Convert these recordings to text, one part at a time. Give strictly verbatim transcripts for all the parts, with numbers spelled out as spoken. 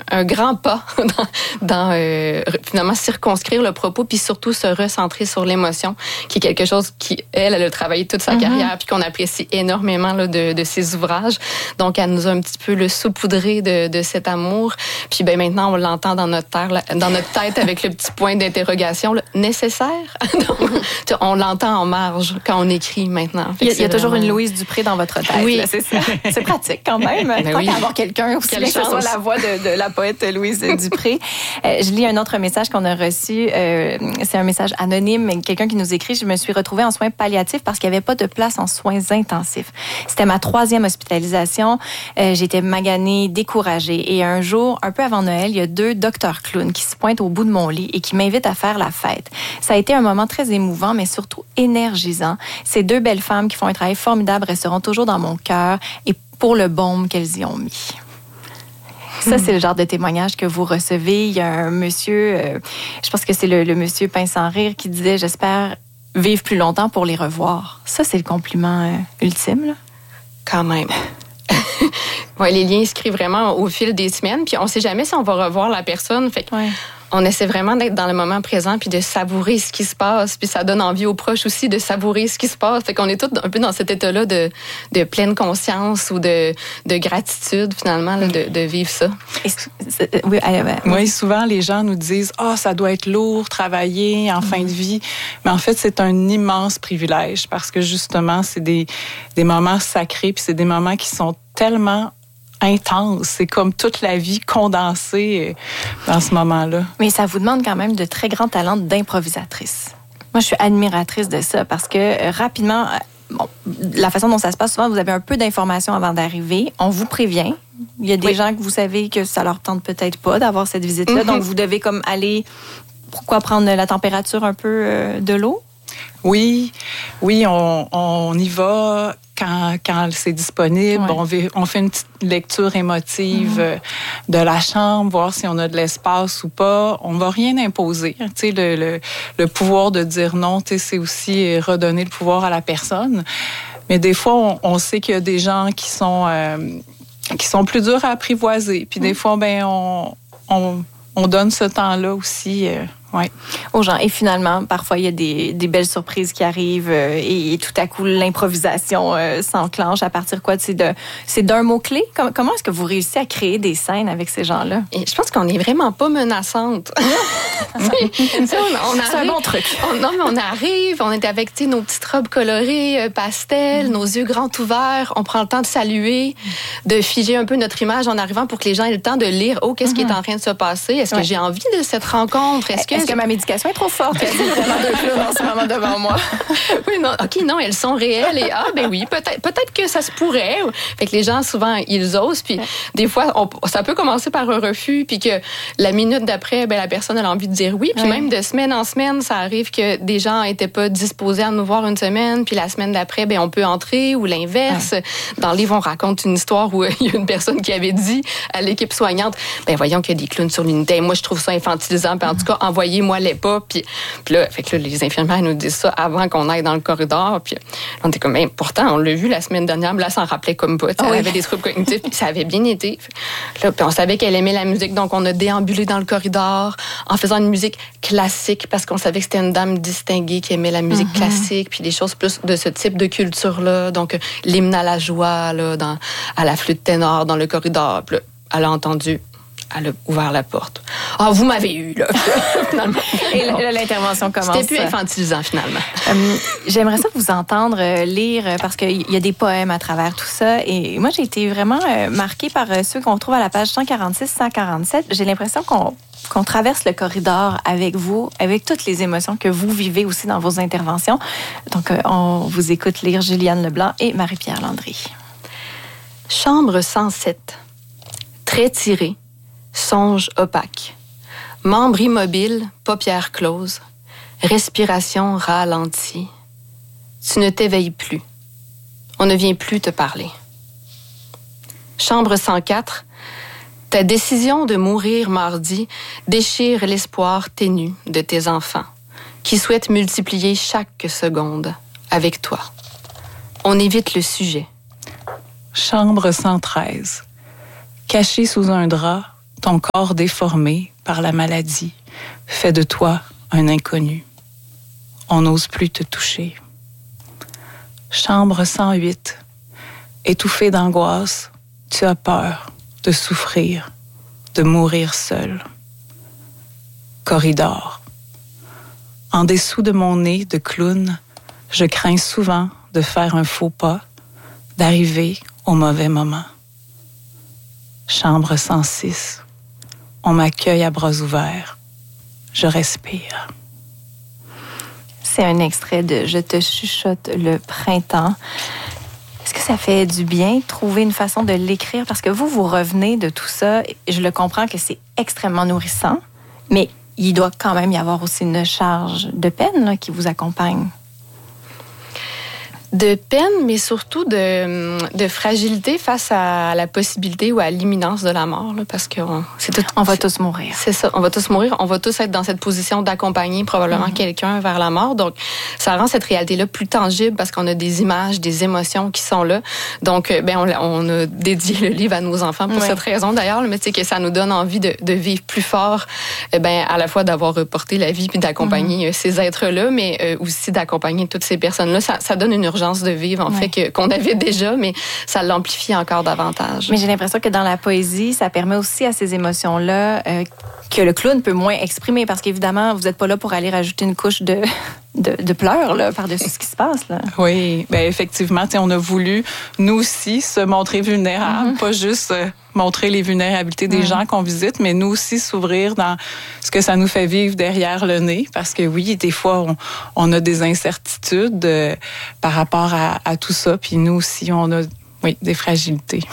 un grand pas dans, dans euh, finalement circonscrire le propos, puis surtout se recentrer sur l'émotion, qui est quelque chose qui, elle, elle a travaillé toute sa mm-hmm. carrière, puis qu'on apprécie énormément là, de, de ses ouvrages. Donc, elle nous a un petit peu le saupoudré de, de cet amour. Puis ben maintenant, on l'entend dans notre, terre, là, dans notre tête avec le petit point d'interrogation, là, nécessaire? Donc, on l'entend en marge quand on écrit maintenant. Il y a, il y a toujours vraiment... une Louise Dupré dans votre tête. Oui. Là, c'est ça. C'est pratique quand même. Ben oui. Avoir quelqu'un aussi, que ce soit la voix de, de la poète Louise Dupré. Euh, je lis un autre message qu'on a reçu. Euh, c'est un message anonyme, mais quelqu'un qui nous écrit « Je me suis retrouvée en soins palliatifs parce qu'il n'y avait pas de place en soins intensifs. C'était ma troisième hospitalisation. Euh, j'étais maganée, découragée. Et un jour, un peu avant Noël, il y a deux docteurs clowns qui se pointent au bout de mon lit et qui m'invitent à faire la fête. Ça a été un moment très émouvant, mais surtout énergisant. Ces deux belles femmes qui font un travail formidable resteront toujours dans mon cœur et pour le baume qu'elles y ont mis. » Ça, c'est le genre de témoignage que vous recevez. Il y a un monsieur, euh, je pense que c'est le, le monsieur Pince sans rire qui disait « J'espère vivre plus longtemps pour les revoir. » Ça, c'est le compliment euh, ultime, là. Quand même. Ouais, les liens se créent vraiment au fil des semaines, puis on ne sait jamais si on va revoir la personne. Fait que ouais. On essaie vraiment d'être dans le moment présent puis de savourer ce qui se passe. Puis ça donne envie aux proches aussi de savourer ce qui se passe. Fait qu'on est tous un peu dans cet état-là de, de pleine conscience ou de, de gratitude, finalement, là, de, de vivre ça. Oui, oui, souvent, les gens nous disent « Ah, oh, ça doit être lourd, travailler en mm-hmm. fin de vie. » Mais en fait, c'est un immense privilège parce que, justement, c'est des, des moments sacrés puis c'est des moments qui sont tellement intense. C'est comme toute la vie condensée dans ce moment-là. Mais ça vous demande quand même de très grands talents d'improvisatrice. Moi, je suis admiratrice de ça parce que euh, rapidement, euh, bon, la façon dont ça se passe, souvent, vous avez un peu d'informations avant d'arriver. On vous prévient. Il y a des oui. gens que vous savez que ça leur tente peut-être pas d'avoir cette visite-là. Mm-hmm. Donc, vous devez comme aller, pourquoi prendre la température un peu euh, de l'eau? Oui, oui, on, on y va quand, quand c'est disponible. Ouais. On, fait, on fait une petite lecture émotive mmh. de la chambre, voir si on a de l'espace ou pas. On ne va rien imposer. Tu sais, le, le, le pouvoir de dire non, tu sais, c'est aussi redonner le pouvoir à la personne. Mais des fois, on, on sait qu'il y a des gens qui sont, euh, qui sont plus durs à apprivoiser. Puis mmh. des fois, ben, on, on, on donne ce temps-là aussi. Euh, Oui. Aux gens. Et finalement, parfois, il y a des, des belles surprises qui arrivent euh, et, et tout à coup, l'improvisation euh, s'enclenche à partir quoi? C'est, de, c'est d'un mot-clé? Comment, comment est-ce que vous réussissez à créer des scènes avec ces gens-là? Et je pense qu'on n'est vraiment pas menaçante. on, on arrive, c'est un bon truc. On, non, mais on arrive, on est avec nos petites robes colorées, euh, pastel, mm. nos yeux grands ouverts. On prend le temps de saluer, de figer un peu notre image en arrivant pour que les gens aient le temps de lire « Oh, qu'est-ce mm-hmm. qui est en train de se passer? Est-ce ouais. que j'ai envie de cette rencontre? Est-ce que Est-ce que ma médication est trop forte? C'est vraiment deux clowns en ce moment devant moi. Oui, non, OK, non, elles sont réelles. Et ah, ben oui, peut-être, peut-être que ça se pourrait. Fait que les gens, souvent, ils osent. Puis des fois, on, ça peut commencer par un refus. Puis que la minute d'après, ben, la personne a envie de dire oui. Puis oui. même de semaine en semaine, ça arrive que des gens n'étaient pas disposés à nous voir une semaine. Puis la semaine d'après, ben, on peut entrer ou l'inverse. Ouais. Dans le livre, on raconte une histoire où il y a une personne qui avait dit à l'équipe soignante, ben voyons qu'il y a des clowns sur l'unité. Moi, je trouve ça infantilisant. Puis en tout cas, envoyez moi les pas, puis, puis là, fait que là, les infirmières nous disent ça avant qu'on aille dans le corridor, puis on était comme, ben, pourtant, on l'a vu la semaine dernière, mais là, ça en rappelait comme pas, oh, elle oui. avait des troubles cognitifs, puis ça avait bien été. Là, puis on savait qu'elle aimait la musique, donc on a déambulé dans le corridor en faisant une musique classique, parce qu'on savait que c'était une dame distinguée qui aimait la musique mm-hmm. classique, puis des choses plus de ce type de culture-là, donc l'hymne à la joie, là, dans, à la flûte ténor dans le corridor, puis là, elle a entendu. Elle a ouvert la porte. Ah, oh, vous m'avez eu, là. Finalement. Et là, l'intervention commence. C'était plus infantilisant, finalement. Euh, j'aimerais ça vous entendre euh, lire, parce qu'il y a des poèmes à travers tout ça. Et moi, j'ai été vraiment euh, marquée par euh, ceux qu'on trouve à la page cent quarante-six cent quarante-sept. J'ai l'impression qu'on, qu'on traverse le corridor avec vous, avec toutes les émotions que vous vivez aussi dans vos interventions. Donc, euh, on vous écoute lire Juliane Leblanc et Marie-Pierre Landry. Chambre cent sept. Très tiré. Songe opaque. Membre immobile, paupières closes. Respiration ralentie. Tu ne t'éveilles plus. On ne vient plus te parler. Chambre cent quatre. Ta décision de mourir mardi déchire l'espoir ténu de tes enfants, qui souhaitent multiplier chaque seconde avec toi. On évite le sujet. Chambre cent treize. Caché sous un drap, ton corps déformé par la maladie fait de toi un inconnu. On n'ose plus te toucher. Chambre cent huit, étouffée d'angoisse, tu as peur de souffrir, de mourir seul. Corridor. En dessous de mon nez de clown, je crains souvent de faire un faux pas, d'arriver au mauvais moment. Chambre cent six. On m'accueille à bras ouverts. Je respire. C'est un extrait de « Je te chuchote le printemps ». Est-ce que ça fait du bien de trouver une façon de l'écrire? Parce que vous, vous revenez de tout ça. Je le comprends que c'est extrêmement nourrissant, mais il doit quand même y avoir aussi une charge de peine là, qui vous accompagne. De peine, mais surtout de, de fragilité face à la possibilité ou à l'imminence de la mort, là, parce qu'on c'est tout, on va tous mourir. C'est ça, on va tous mourir. On va tous être dans cette position d'accompagner probablement mmh. quelqu'un vers la mort. Donc, ça rend cette réalité-là plus tangible parce qu'on a des images, des émotions qui sont là. Donc, ben on, on a dédié le livre à nos enfants pour oui. cette raison d'ailleurs, mais tu sais que ça nous donne envie de, de vivre plus fort, ben à la fois d'avoir reporté la vie puis d'accompagner mmh. ces êtres-là, mais euh, aussi d'accompagner toutes ces personnes-là. Ça, ça donne une urgence de vivre, en ouais. fait, que, qu'on avait déjà, mais ça l'amplifie encore davantage. Mais j'ai l'impression que dans la poésie, ça permet aussi à ces émotions-là euh, que le clown peut moins exprimer, parce qu'évidemment, vous n'êtes pas là pour aller rajouter une couche de, de, de pleurs là, par-dessus ce qui se passe. Là. Oui, bien effectivement, on a voulu, nous aussi, se montrer vulnérables, mm-hmm. pas juste euh, montrer les vulnérabilités des mm-hmm. gens qu'on visite, mais nous aussi s'ouvrir dans ce que ça nous fait vivre derrière le nez, parce que oui, des fois, on, on a des incertitudes euh, par rapport à, à tout ça, puis nous aussi, on a oui, des fragilités.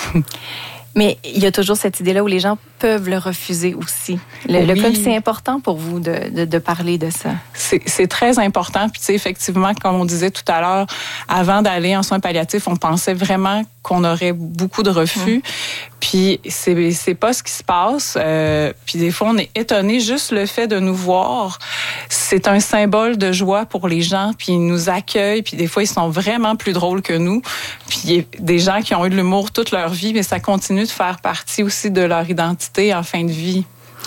Mais il y a toujours cette idée-là où les gens peuvent le refuser aussi. Le, oui. le clown, c'est important pour vous de, de, de parler de ça. C'est, c'est très important. Puis, tu sais, effectivement, comme on disait tout à l'heure, avant d'aller en soins palliatifs, on pensait vraiment qu'on aurait beaucoup de refus. Mmh. Puis, c'est, c'est pas ce qui se passe. Euh, puis, des fois, on est étonné. Juste le fait de nous voir, c'est un symbole de joie pour les gens. Puis, ils nous accueillent. Puis, des fois, ils sont vraiment plus drôles que nous. Puis, il y a des gens qui ont eu de l'humour toute leur vie, mais ça continue de faire partie aussi de leur identité en fin de vie.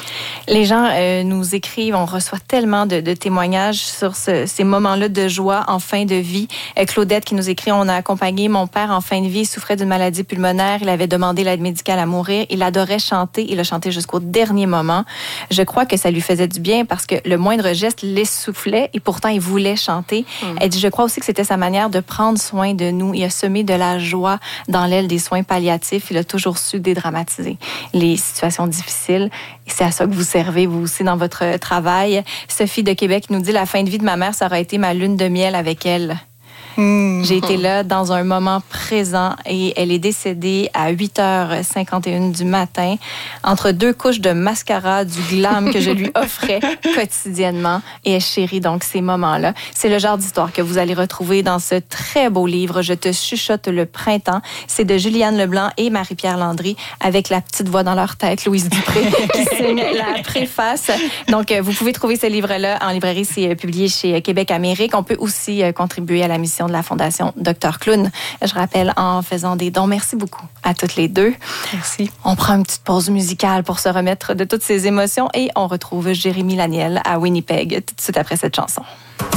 Les gens euh, nous écrivent, on reçoit tellement de, de témoignages sur ce, ces moments-là de joie en fin de vie. Euh, Claudette qui nous écrit, on a accompagné mon père en fin de vie, il souffrait d'une maladie pulmonaire, il avait demandé l'aide médicale à mourir, il adorait chanter, il a chanté jusqu'au dernier moment. Je crois que ça lui faisait du bien parce que le moindre geste l'essoufflait et pourtant il voulait chanter. Mmh. Elle dit, je crois aussi que c'était sa manière de prendre soin de nous. Il a semé de la joie dans l'aile des soins palliatifs, il a toujours su dédramatiser les situations difficiles. Et c'est à ça que vous servez, vous aussi, dans votre travail. Sophie de Québec nous dit, la fin de vie de ma mère, ça aurait été ma lune de miel avec elle. Mmh. J'ai été là dans un moment présent et elle est décédée à huit heures cinquante et une du matin entre deux couches de mascara, du glam que je lui offrais quotidiennement et elle chérit donc ces moments-là. C'est le genre d'histoire que vous allez retrouver dans ce très beau livre « Je te chuchote le printemps ». C'est de Juliane Leblanc et Marie-Pierre Landry avec la petite voix dans leur tête, Louise Dupré, qui signe la préface. Donc, vous pouvez trouver ce livre-là en librairie. C'est publié chez Québec Amérique. On peut aussi contribuer à la mission de la Fondation Docteur Clown. Je rappelle en faisant des dons. Merci beaucoup à toutes les deux. Merci. On prend une petite pause musicale pour se remettre de toutes ces émotions et on retrouve Jérémy Laniel à Winnipeg tout de suite après cette chanson.